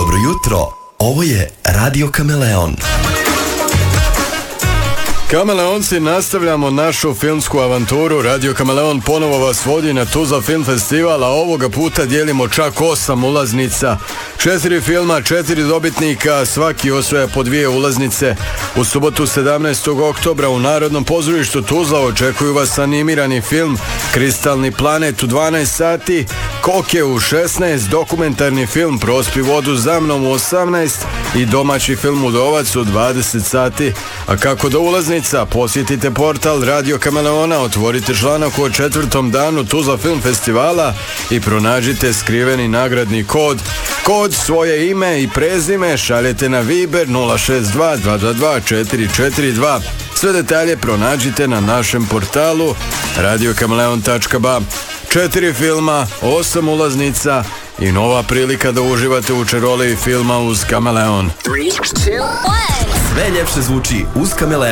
Dobro jutro, ovo je Radio Kameleon. Kameleonci, nastavljamo našu filmsku avanturu. Radio Kameleon ponovo vas vodi na Tuzla Film Festival, a ovoga puta dijelimo čak 8 ulaznica. 4 filma, 4 dobitnika, svaki osvaja po 2 ulaznice. U subotu 17. oktobra u Narodnom pozorištu Tuzla očekuju vas animirani film Kristalni planet u 12 sati, Koke u 16, dokumentarni film Prospi vodu za mnom u 18 i domaći film Udovac u 20 sati. A kako do ulaznica? Posjetite portal Radio Kameleona, otvorite članak o 4. danu Tuzla Film Festivala i pronađite skriveni nagradni kod. Kod, svoje ime i prezime šaljete na Viber 062 222 442. Sve detalje pronađite na našem portalu radiokameleon.ba. 4 filma, 8 ulaznica i nova prilika da uživate u čaroliji filma uz Kameleon. 3, 2, 1. Sve ljepše zvuči uz Kameleon.